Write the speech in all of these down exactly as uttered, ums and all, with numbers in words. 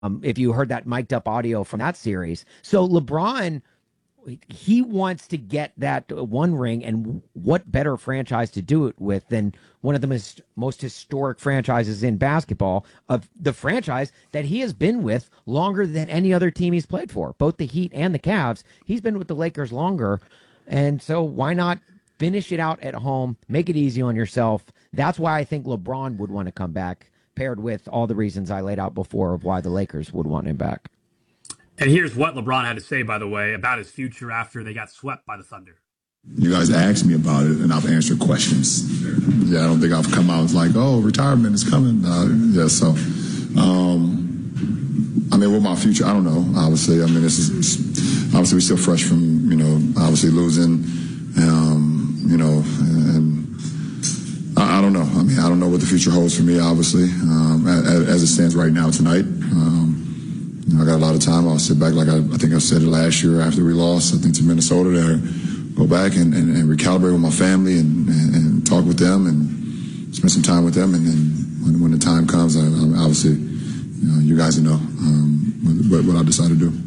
Um, if you heard that mic'd up audio from that series. So LeBron, he wants to get that one ring, and what better franchise to do it with than one of the most, most historic franchises in basketball, of the franchise that he has been with longer than any other team he's played for, both the Heat and the Cavs. He's been with the Lakers longer, and so why not finish it out at home, make it easy on yourself? That's why I think LeBron would want to come back, paired with all the reasons I laid out before of why the Lakers would want him back. And here's what LeBron had to say, by the way, about his future after they got swept by the Thunder. You guys asked me about it, and I've answered questions. Yeah, I don't think I've come out like, oh, retirement is coming. Uh, yeah, so, um, I mean, what my future, I don't know, obviously. I mean, this is, obviously, we're still fresh from, you know, obviously losing, um, you know, and I, I don't know. I mean, I don't know what the future holds for me, obviously, um, as, as it stands right now tonight. Um, You know, I got a lot of time. I'll sit back, like I, I think I said it last year after we lost, I think, to Minnesota, to go back and, and, and recalibrate with my family and, and, and talk with them and spend some time with them. And then when, when the time comes, I, I obviously, you know, you guys know um, what, what I decide to do.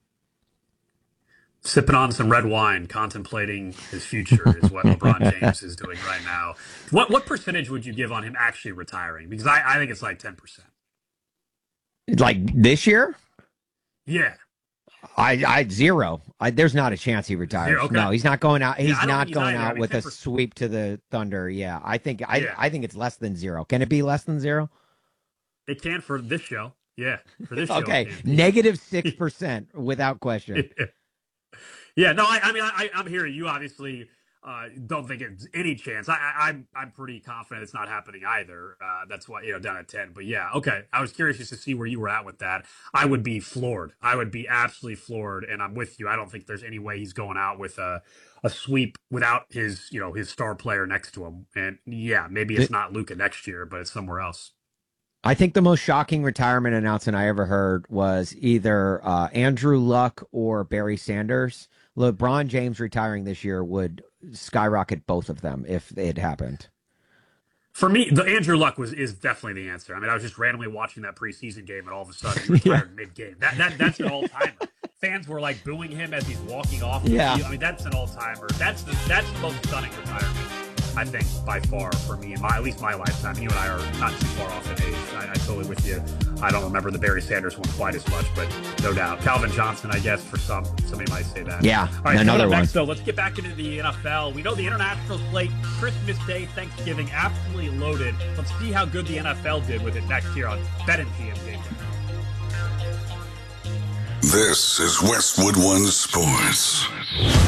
Sipping on some red wine, contemplating his future is what LeBron James is doing right now. What what percentage would you give on him actually retiring? Because I, I think it's like ten percent. Like this year? Yeah. I, I zero. I, there's not a chance he retires. Zero, okay. No, he's not going out. He's yeah, not he's going either. out I mean, with ten a percent. sweep to the Thunder. Yeah, I think I Yeah. I think it's less than zero. Can it be less than zero? It can for this show. Yeah, for this show. Okay, negative six percent without question. Yeah. Yeah, no, I, I mean, I, I'm hearing you. Obviously, uh, don't think it's any chance. I, I, I'm, I'm pretty confident it's not happening either. Uh, that's why, you know, down at ten. But yeah, okay. I was curious just to see where you were at with that. I would be floored. I would be absolutely floored, and I'm with you. I don't think there's any way he's going out with a, a sweep without his, you know, his star player next to him. And yeah, maybe it's not Luka next year, but it's somewhere else. I think the most shocking retirement announcement I ever heard was either uh, Andrew Luck or Barry Sanders. LeBron James retiring this year would skyrocket both of them if it happened. For me, the Andrew Luck was is definitely the answer. I mean, I was just randomly watching that preseason game, and all of a sudden he retired yeah. mid-game. That that that's an all-timer. Fans were like booing him as he's walking off. Yeah, I mean, that's an all-timer. That's the that's the most stunning retirement, I think, by far for me in my at least my lifetime. You and I are not too far off in age. I, I'm totally with you. I don't remember the Barry Sanders one quite as much, but no doubt. Calvin Johnson, I guess, for some, somebody might say that. Yeah, all right, another one. Next, though, let's get back into the N F L. We know the international slate, Christmas Day, Thanksgiving, absolutely loaded. Let's see how good the N F L did with it next year on BetMGM Game Day. This is Westwood One Sports.